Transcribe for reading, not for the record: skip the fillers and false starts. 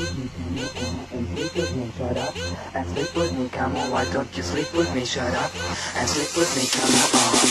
sleep with me, shut up, and sleep with me, come on, why don't you sleep with me, shut up, and sleep with me, come on.